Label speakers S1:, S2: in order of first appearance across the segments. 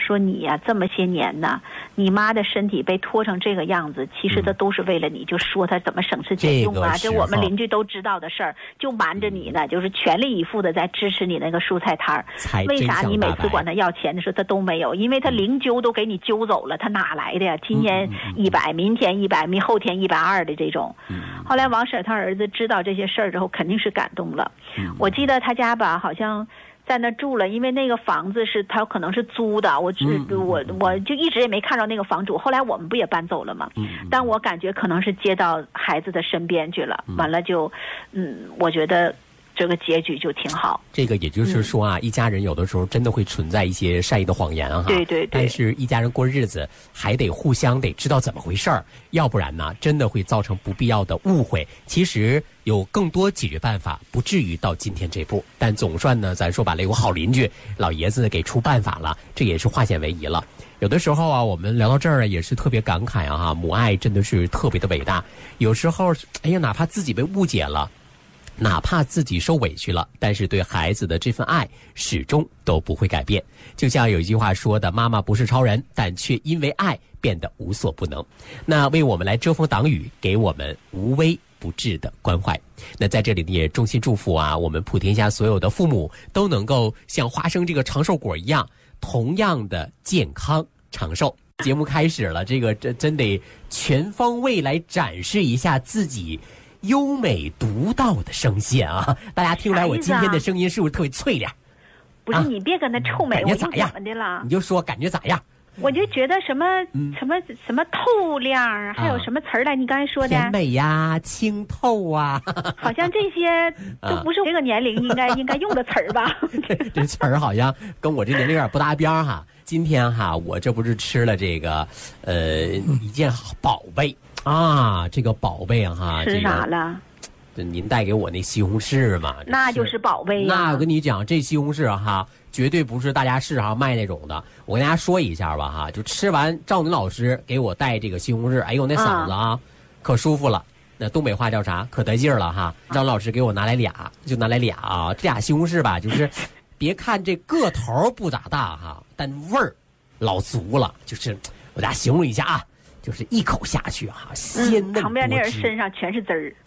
S1: 说你呀，这么些年呢，你妈的身体被拖成这个样子，其实她都是为了你，就说她怎么省吃俭用啊，这我们邻居都知道的事儿，就瞒着你呢，就是全力以赴的在支持你那个蔬菜摊儿。为啥你每次管他要钱的时候他都没有？因为他零揪都给你揪走了，他哪来的呀？今天100，明天100，后天120的这种。后来王婶他儿子知道这些事儿之后，肯定是感动了。我记得他家吧，好像在那住了，因为那个房子是他可能是租的，我就一直也没看到那个房主。后来我们不也搬走了吗？但我感觉可能是接到孩子的身边去了，完了就，我觉得这个结局就挺好。
S2: 这个也就是说啊，一家人有的时候真的会存在一些善意的谎言哈。
S1: 对对对。
S2: 但是一家人过日子还得互相得知道怎么回事儿，要不然呢，真的会造成不必要的误会。其实有更多解决办法，不至于到今天这步。但总算呢，咱说白了，有好邻居老爷子给出办法了，这也是化险为夷了。有的时候啊，我们聊到这儿也是特别感慨啊，母爱真的是特别的伟大。有时候，哎呀，哪怕自己被误解了，哪怕自己受委屈了，但是对孩子的这份爱始终都不会改变。就像有一句话说的，妈妈不是超人，但却因为爱变得无所不能。那为我们来遮风挡雨，给我们无微不至的关怀。那在这里呢，也衷心祝福啊，我们普天下所有的父母都能够像花生这个长寿果一样，同样的健康长寿。节目开始了，这真得全方位来展示一下自己优美独到的声线啊！大家听出来我今天的声音是不是特别脆亮？
S1: 不是，你别跟他臭美，
S2: 感觉咋样？
S1: 我怎么的了？
S2: 你就说感觉咋样？
S1: 我就觉得什么透亮，还有什么词儿来？你刚才说的
S2: 甜美呀、清透啊，
S1: 好像这些都不是这个年龄应该用的词儿吧？
S2: 这词儿好像跟我这年龄有点不搭边儿哈。今天哈，我这不是吃了这个一件宝贝啊，这个宝贝哈，
S1: 吃啥了？
S2: 您带给我那西红柿嘛，
S1: 那就是宝贝呀。
S2: 那我跟你讲，这西红柿哈，绝对不是大家市场卖那种的。我跟大家说一下吧哈，就吃完赵宁老师给我带这个西红柿，哎呦那嗓子啊，可舒服了。那东北话叫啥？可得劲儿了哈。张老师给我拿来俩啊，这俩西红柿吧，就是别看这个头不咋大哈，但味儿老足了。就是我给大家形容一下啊，就是一口下去哈，鲜嫩多汁。
S1: 旁边那人身上全是汁儿，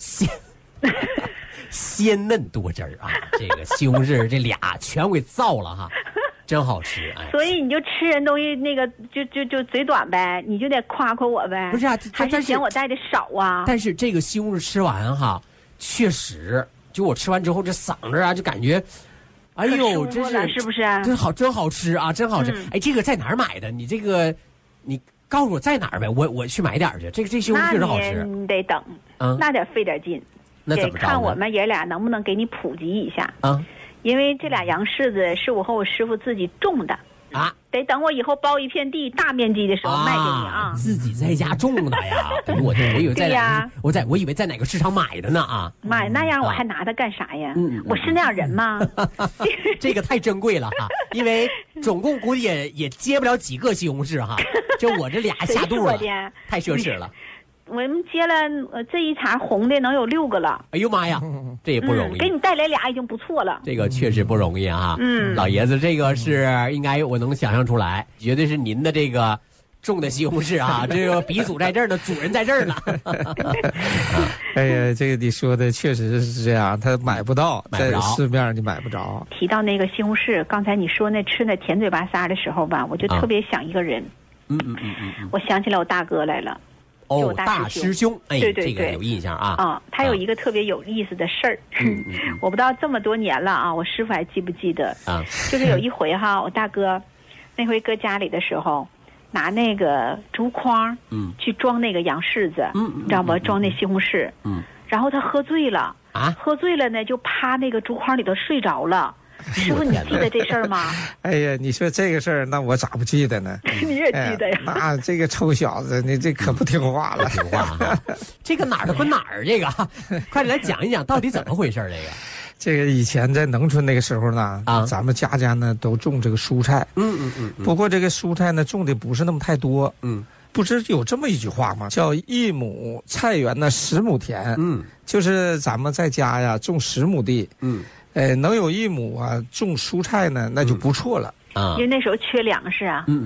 S2: 鲜嫩多汁儿啊！这个西红柿这俩全给造了哈，真好吃哎！
S1: 所以你就吃人东西那个就嘴短呗，你就得夸夸我呗。
S2: 不是啊，
S1: 还是嫌我带的少啊？
S2: 但是这个西红柿吃完哈，确实，就我吃完之后这嗓子啊，就感觉，哎呦，真
S1: 是不是？
S2: 真好吃啊，真好吃！哎，这个在哪儿买的？你这个，你告诉我在哪儿呗？我去买点去。这西红柿确实好吃。
S1: 你得等，那得费点劲。
S2: 那怎么着呢？
S1: 看我们爷俩能不能给你普及一下
S2: 啊？
S1: 因为这俩洋柿子是我和我师傅自己种的
S2: 啊，
S1: 得等我以后包一片地大面积的时候卖给你啊。
S2: 自己在家种的呀？我以为在我以为在哪个市场买的呢啊？
S1: 买那样我还拿它干啥呀？我是那样人吗？
S2: 这个太珍贵了哈，因为总共估计也接不了几个西红柿哈，就我这俩下肚了，太奢侈了。
S1: 我们接了这一茬红的能有6个了。
S2: 哎呦妈呀，这也不容易。
S1: 给你带来俩已经不错了。
S2: 这个确实不容易啊。老爷子，这个是应该我能想象出来，绝对是您的这个种的西红柿啊，这个鼻祖在这儿呢，主人在这儿呢。
S3: 哎呀，这个你说的确实是这样，他买不到，在市面上就买不着。
S1: 提到那个西红柿，刚才你说那吃那甜嘴巴撒的时候吧，我就特别想一个人。我想起来我大哥来了。
S2: 哦，大师兄，哎，
S1: 对，
S2: 这个有印象啊。
S1: 他有一个特别有意思的事儿，我不知道这么多年了啊，我师傅还记不记得啊？就是有一回哈，我大哥那回搁家里的时候，拿那个竹筐，去装那个洋柿子，你知道吗？装那西红柿，然后他喝醉了啊，喝醉了呢，就趴那个竹筐里头睡着了。师傅，你记得这事儿吗？
S3: 哎呀，你说这个事儿，那我咋不记得呢？
S1: 你也记得呀？
S3: 那这个臭小子，你这可不听话了。
S2: 听话，这个哪儿的跟哪儿？这个，快点来讲一讲，到底怎么回事？
S3: 这个以前在农村那个时候呢，咱们家家呢都种这个蔬菜。不过这个蔬菜呢种的不是那么太多。不是有这么一句话吗？叫1亩菜园呢10亩田。就是咱们在家呀种10亩地。能有1亩啊种蔬菜呢，那就不错了。
S1: 因为那时候缺粮食啊。